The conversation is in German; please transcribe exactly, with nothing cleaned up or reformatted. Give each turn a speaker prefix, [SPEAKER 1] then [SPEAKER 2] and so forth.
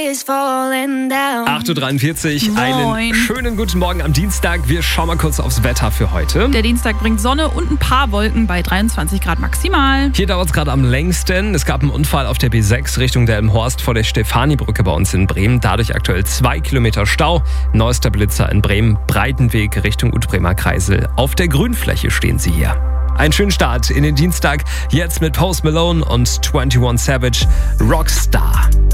[SPEAKER 1] acht Uhr dreiundvierzig,
[SPEAKER 2] Moin.
[SPEAKER 1] einen schönen guten Morgen am Dienstag. Wir schauen mal kurz aufs Wetter für heute.
[SPEAKER 2] Der Dienstag bringt Sonne und ein paar Wolken bei dreiundzwanzig Grad maximal.
[SPEAKER 1] Hier dauert es gerade am längsten. Es gab einen Unfall auf der B sechs Richtung Delmenhorst vor der Stefanibrücke bei uns in Bremen. Dadurch aktuell zwei Kilometer Stau. Neuester Blitzer in Bremen, Breitenweg Richtung Utbremer Kreisel. Auf der Grünfläche stehen sie hier. Einen schönen Start in den Dienstag. Jetzt mit Post Malone und einundzwanzig Savage, Rockstar.